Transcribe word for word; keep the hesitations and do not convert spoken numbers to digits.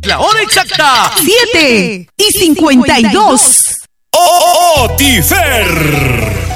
La hora exacta. siete y cincuenta y dos. ¡Oh, oh, oh! ¡Tifer!